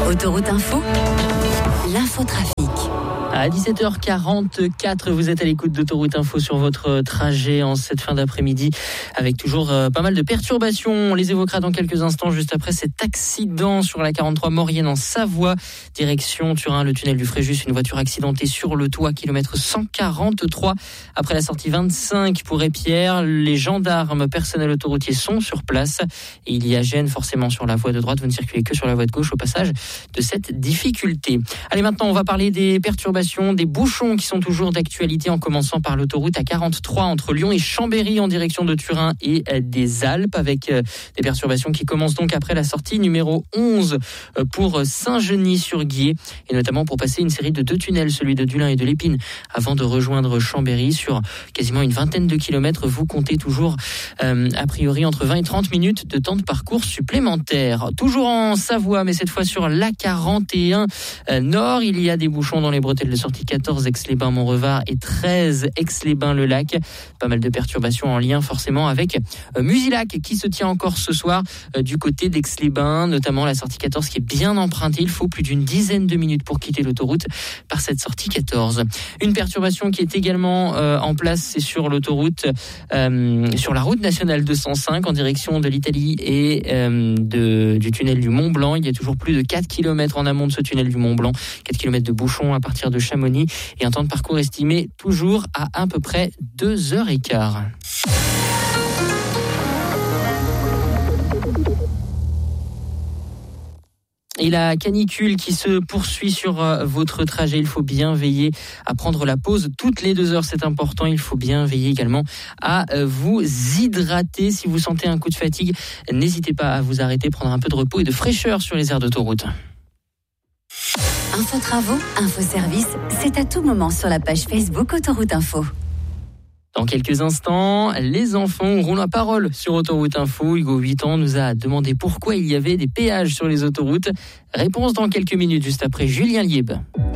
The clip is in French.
Autoroute Info, l'infotrafic. À 17h44, vous êtes à l'écoute d'Autoroute Info sur votre trajet en cette fin d'après-midi avec toujours pas mal de perturbations. On les évoquera dans quelques instants juste après cet accident sur la 43 Maurienne en Savoie. Direction Turin, le tunnel du Fréjus, une voiture accidentée sur le toit, kilomètre 143. Après la sortie 25 pour Épierre, les gendarmes personnels autoroutiers sont sur place. Et il y a gêne forcément sur la voie de droite. Vous ne circulez que sur la voie de gauche au passage de cette difficulté. Allez, maintenant on va parler des perturbations, des bouchons qui sont toujours d'actualité en commençant par l'autoroute A43 entre Lyon et Chambéry en direction de Turin et des Alpes avec des perturbations qui commencent donc après la sortie numéro 11 pour Saint-Genis-sur-Guiers et notamment pour passer une série de 2 tunnels, celui de Dulin et de l'Épine avant de rejoindre Chambéry sur quasiment une vingtaine de kilomètres. Vous comptez toujours a priori entre 20 et 30 minutes de temps de parcours supplémentaire. Toujours en Savoie mais cette fois sur l'A41 Nord, il y a des bouchons dans les bretelles de sortie 14 Aix-les-Bains-Montrevard et 13 Aix-les-Bains-le-Lac. Pas mal de perturbations en lien forcément avec Musilac qui se tient encore ce soir du côté d'Aix-les-Bains, notamment la sortie 14 qui est bien empruntée. Il faut plus d'une dizaine de minutes pour quitter l'autoroute par cette sortie 14. Une perturbation qui est également en place, c'est sur l'autoroute, sur la route nationale 205 en direction de l'Italie et du tunnel du Mont-Blanc. Il y a toujours plus de 4 km en amont de ce tunnel du Mont-Blanc, 4 km de bouchons à partir de Chamonix et un temps de parcours estimé toujours à peu près 2h15. Et la canicule qui se poursuit sur votre trajet, il faut bien veiller à prendre la pause toutes les 2 heures, c'est important. Il faut bien veiller également à vous hydrater. Si vous sentez un coup de fatigue, n'hésitez pas à vous arrêter, prendre un peu de repos et de fraîcheur sur les aires d'autoroute. Info travaux, info service, c'est à tout moment sur la page Facebook Autoroute Info. Dans quelques instants, les enfants auront la parole sur Autoroute Info. Hugo, 8 ans, nous a demandé pourquoi il y avait des péages sur les autoroutes. Réponse dans quelques minutes, juste après Julien Lieb.